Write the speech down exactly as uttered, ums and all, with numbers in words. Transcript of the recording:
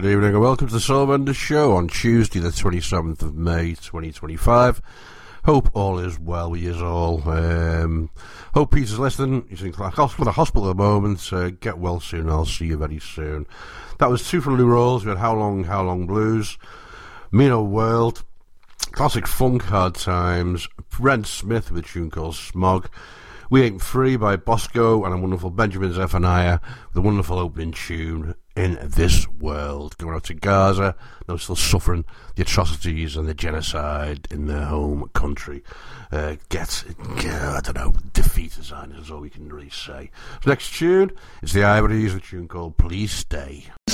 good evening and welcome to the Soul Bender Show on Tuesday the twenty-seventh of May twenty twenty-five. Hope all is well with you all. Um, hope Peter's listening. He's in the hospital at the moment. Uh, get well soon. I'll see you very soon. That was two from Lou Rawls. We had How Long, How Long Blues, Mino World, classic funk, Hard Times, Red Smith with a tune called Smog, We Ain't Free by Bosco, and a wonderful Benjamin Zephaniah with a wonderful opening tune, In This World, going out to Gaza. They're still suffering the atrocities and the genocide in their home country. Uh, get, get, I don't know, defeat the Zionists is all we can really say. So next tune is the Ivories, a tune called Please Stay.